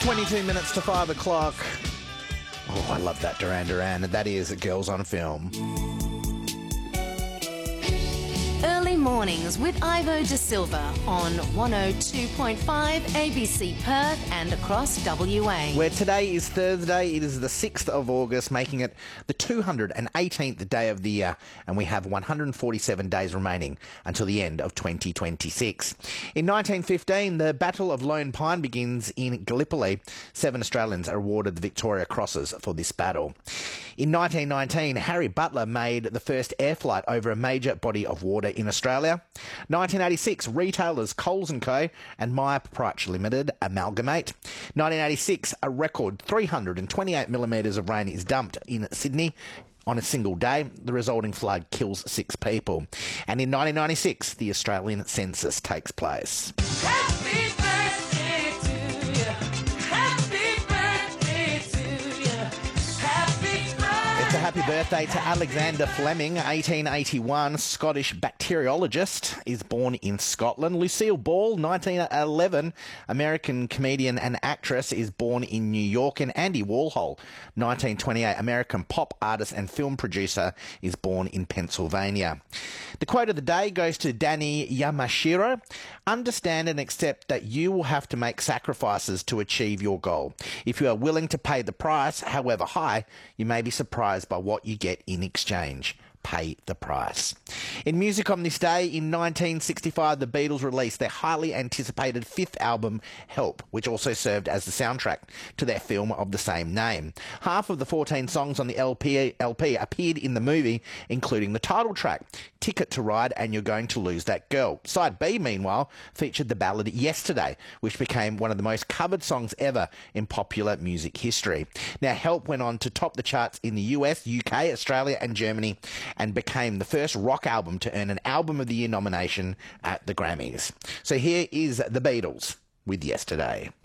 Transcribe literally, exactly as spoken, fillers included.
twenty-two minutes to five o'clock. Oh, I love that Duran Duran. And that is Girls on Film. Early mornings with Ivo De Silva on one oh two point five A B C Perth and across W A. Where today is Thursday, it is the sixth of August, making it the two hundred eighteenth day of the year, and we have one hundred forty-seven days remaining until the end of twenty twenty-six. In nineteen fifteen, the Battle of Lone Pine begins in Gallipoli. Seven Australians are awarded the Victoria Crosses for this battle. In nineteen nineteen, Harry Butler made the first air flight over a major body of water in Australia. nineteen eighty-six, retailers Coles and Co and Myer Proprietary Limited amalgamate. nineteen eighty-six, a record three hundred twenty-eight millimetres of rain is dumped in Sydney on a single day. The resulting flood kills six people. And in nineteen ninety-six, the Australian census takes place. Happy birthday to you. Happy birthday to you. Happy birthday. It's a happy birthday to Alexander Fleming, eighteen eighty-one, Scottish bacteriologist, is born in Scotland. Lucille Ball, nineteen eleven, American comedian and actress, is born in New York. And Andy Warhol, nineteen twenty-eight, American pop artist and film producer, is born in Pennsylvania. The quote of the day goes to Danny Yamashiro. Understand and accept that you will have to make sacrifices to achieve your goal. If you are willing to pay the price, however high, you may be surprised by what you get in exchange. Pay the price. In music on this day, in nineteen sixty-five, the Beatles released their highly anticipated fifth album, Help, which also served as the soundtrack to their film of the same name. Half of the fourteen songs on the L P, L P appeared in the movie, including the title track, Ticket to Ride and You're Going to Lose That Girl. Side B, meanwhile, featured the ballad Yesterday, which became one of the most covered songs ever in popular music history. Now, Help went on to top the charts in the U S, U K, Australia and Germany, and became the first rock album to earn an Album of the Year nomination at the Grammys. So here is the Beatles with Yesterday.